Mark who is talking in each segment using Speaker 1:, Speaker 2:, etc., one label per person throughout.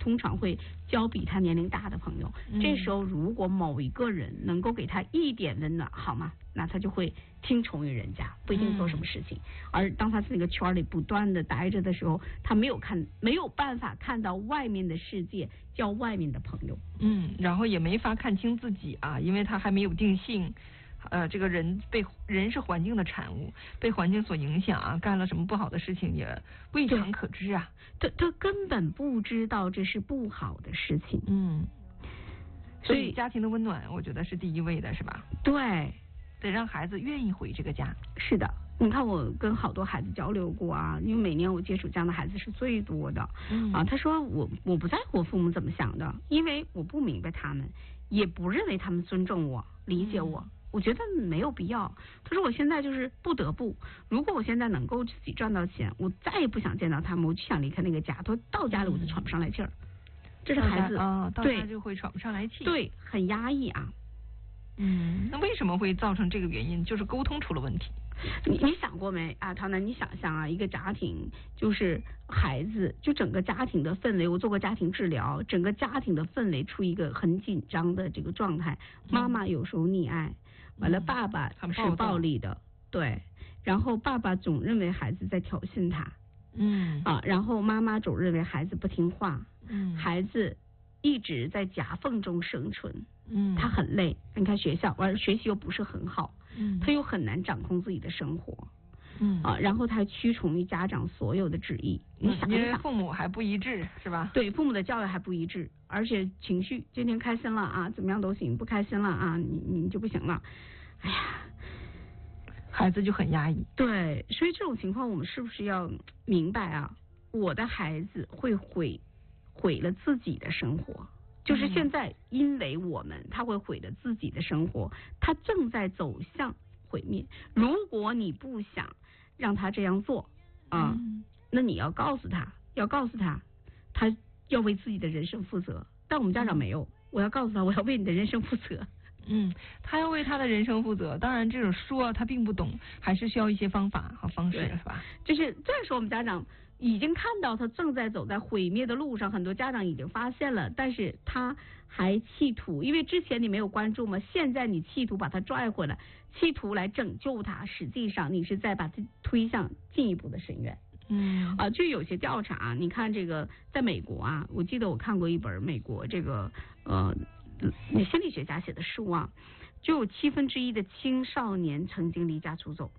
Speaker 1: 通常会交比他年龄大的朋友。这时候如果某一个人能够给他一点温暖，好吗？那他就会听从于人家，不一定做什么事情。而当他在那个圈里不断的待着的时候，他没有办法看到外面的世界，交外面的朋友。
Speaker 2: 然后也没法看清自己啊，因为他还没有定性。这个人是环境的产物，被环境所影响啊，干了什么不好的事情也未尝可知啊。
Speaker 1: 他根本不知道这是不好的事情。
Speaker 2: 所以家庭的温暖，我觉得是第一位的，是吧？
Speaker 1: 对。
Speaker 2: 得让孩子愿意回这个家。
Speaker 1: 是的，你看我跟好多孩子交流过啊，因为每年我接触这样的孩子是最多的。他说我不在乎我父母怎么想的，因为我不明白他们，也不认为他们尊重我、理解我。我觉得没有必要。他说我现在就是不得不，如果我现在能够自己赚到钱，我再也不想见到他们，我就想离开那个家。他说到家里我就喘不上来气儿。这是孩子
Speaker 2: 到家就会喘不上来气。
Speaker 1: 对，很压抑啊。
Speaker 2: 那为什么会造成这个原因？就是沟通出了问题。
Speaker 1: 你想过没啊，唐楠？你想象啊，一个家庭就是孩子，就整个家庭的氛围，我做过家庭治疗，整个家庭的氛围处于一个很紧张的这个状态。妈妈有时候溺爱，完了爸爸是暴力的，对，然后爸爸总认为孩子在挑衅他，然后妈妈总认为孩子不听话，孩子一直在夹缝中生存，他很累。你看学校，完了学习又不是很好，他又很难掌控自己的生活，然后他屈从于家长所有的旨意。你想一想，
Speaker 2: 因为父母还不一致，是吧？
Speaker 1: 对，父母的教育还不一致，而且情绪今天开心了啊，怎么样都行；不开心了啊，你就不行了。哎呀，
Speaker 2: 孩子就很压抑。
Speaker 1: 对，所以这种情况我们是不是要明白啊？我的孩子会毁了自己的生活，就是现在因为我们他会毁了自己的生活，他正在走向毁灭。如果你不想让他这样做那你要告诉他，他要为自己的人生负责。但我们家长没有，我要告诉他，我要为你的人生负责。
Speaker 2: 他要为他的人生负责。当然这种说他并不懂，还是需要一些方法和方式，是吧？
Speaker 1: 就是这时候我们家长已经看到他正在走在毁灭的路上，很多家长已经发现了，但是他还企图，因为之前你没有关注嘛，现在你企图把他拽回来，企图来拯救他，实际上你是在把他推向进一步的深渊。就有些调查，你看这个在美国啊，我记得我看过一本美国这个心理学家写的书啊，就有1/7的青少年曾经离家出走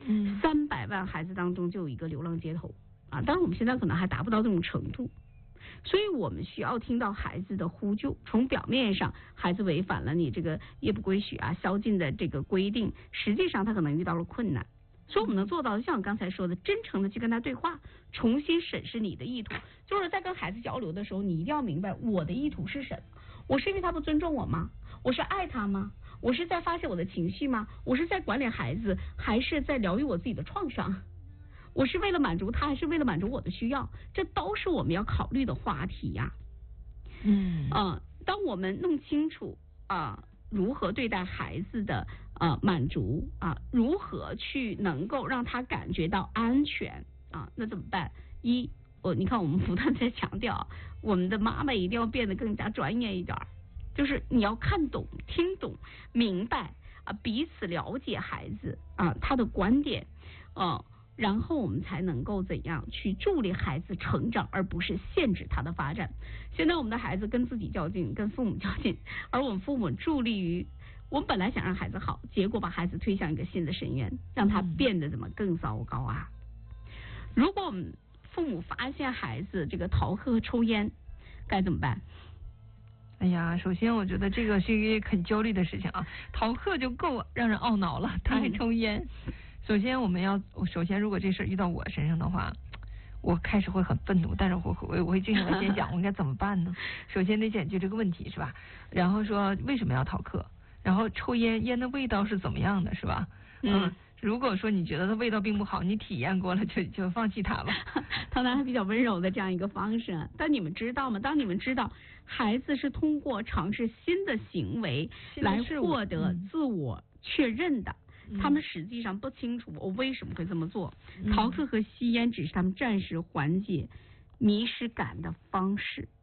Speaker 1: ，300万孩子当中就有一个流浪街头当然我们现在可能还达不到这种程度，所以我们需要听到孩子的呼救。从表面上孩子违反了你这个夜不归宿宵禁的这个规定，实际上他可能遇到了困难，所以我们能做到像我刚才说的，真诚的去跟他对话，重新审视你的意图。就是在跟孩子交流的时候，你一定要明白我的意图是什么。我是因为他不尊重我吗？我是爱他吗？我是在发泄我的情绪吗？我是在管理孩子，还是在疗愈我自己的创伤？我是为了满足他，还是为了满足我的需要？这都是我们要考虑的话题呀。当我们弄清楚如何对待孩子的满足如何去能够让他感觉到安全那怎么办？你看我们不断在强调，我们的妈妈一定要变得更加专业一点，就是你要看懂、听懂、明白彼此了解孩子他的观点然后我们才能够怎样去助力孩子成长，而不是限制他的发展。现在我们的孩子跟自己较劲，跟父母较劲，而我们父母助力于我们本来想让孩子好，结果把孩子推向一个新的深渊，让他变得怎么更糟糕啊。如果我们父母发现孩子这个逃课和抽烟该怎么办？
Speaker 2: 哎呀，首先我觉得这个是一个很焦虑的事情逃课就够让人懊恼了，他还抽烟。首先如果这事遇到我身上的话，我开始会很愤怒，但是我会静下来先想我应该怎么办呢？首先得解决这个问题，是吧？然后说为什么要逃课，然后抽烟的味道是怎么样的，是吧？如果说你觉得它味道并不好，你体验过了就放弃它吧。
Speaker 1: 唐楠还比较温柔的这样一个方式。但你们知道吗？当你们知道孩子是通过尝试新的行为来获得自我确认的，他们实际上不清楚我为什么会这么做。逃课和吸烟只是他们暂时缓解迷失感的方式。